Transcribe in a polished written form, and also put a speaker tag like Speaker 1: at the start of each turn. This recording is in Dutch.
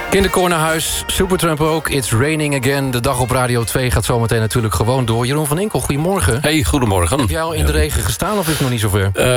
Speaker 1: Kinderkoor naar huis, Supertramp ook. It's raining again. De dag op Radio 2 gaat zometeen natuurlijk gewoon door. Jeroen van Inkel, goedemorgen.
Speaker 2: Hey, goedemorgen.
Speaker 1: Heb jij al in de regen gestaan of is het nog niet zover?